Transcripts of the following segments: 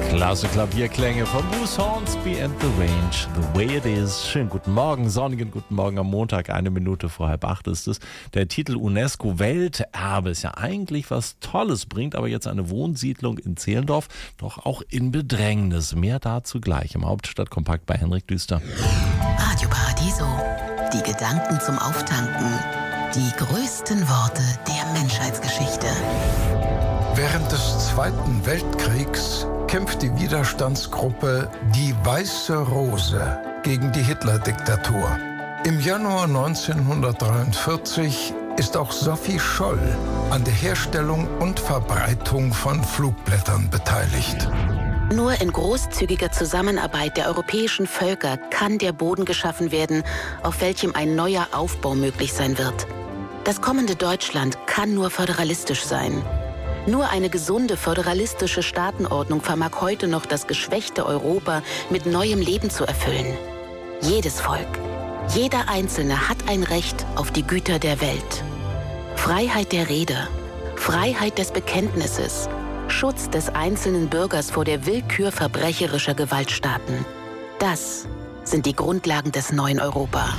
Klasse Klavierklänge von Bruce Hornsby and the Range, The Way It Is. Schönen guten Morgen, sonnigen guten Morgen am Montag, 1 Minute vor 7:30 ist es. Der Titel UNESCO Welterbe ist ja eigentlich was Tolles, bringt aber jetzt eine Wohnsiedlung in Zehlendorf doch auch in Bedrängnis. Mehr dazu gleich im Hauptstadtkompakt bei Henrik Düster. Radio Paradiso, die Gedanken zum Auftanken, die größten Worte der Menschheitsgeschichte. Während des Zweiten Weltkriegs kämpft die Widerstandsgruppe Die Weiße Rose gegen die Hitler-Diktatur. Im Januar 1943 ist auch Sophie Scholl an der Herstellung und Verbreitung von Flugblättern beteiligt. Nur in großzügiger Zusammenarbeit der europäischen Völker kann der Boden geschaffen werden, auf welchem ein neuer Aufbau möglich sein wird. Das kommende Deutschland kann nur föderalistisch sein. Nur eine gesunde föderalistische Staatenordnung vermag heute noch das geschwächte Europa mit neuem Leben zu erfüllen. Jedes Volk, jeder Einzelne hat ein Recht auf die Güter der Welt. Freiheit der Rede, Freiheit des Bekenntnisses, Schutz des einzelnen Bürgers vor der Willkür verbrecherischer Gewaltstaaten. Das sind die Grundlagen des neuen Europa.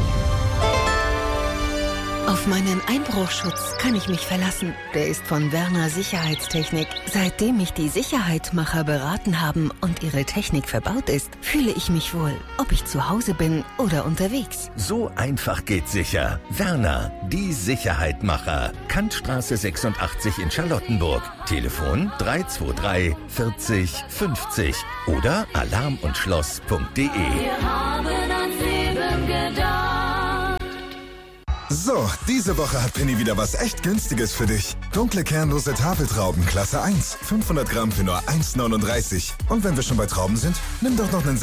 Auf meinen Einbruchschutz kann ich mich verlassen. Der ist von Werner Sicherheitstechnik. Seitdem mich die Sicherheitmacher beraten haben und ihre Technik verbaut ist, fühle ich mich wohl, ob ich zu Hause bin oder unterwegs. So einfach geht sicher. Werner, die Sicherheitmacher. Kantstraße 86 in Charlottenburg. Telefon 323 40 50 oder alarmundschloss.de. Wir haben ans Leben gedacht. So, diese Woche hat Penny wieder was echt Günstiges für dich. Dunkle kernlose Tafeltrauben Klasse 1, 500 Gramm für nur 1,39. Und wenn wir schon bei Trauben sind, nimm doch noch einen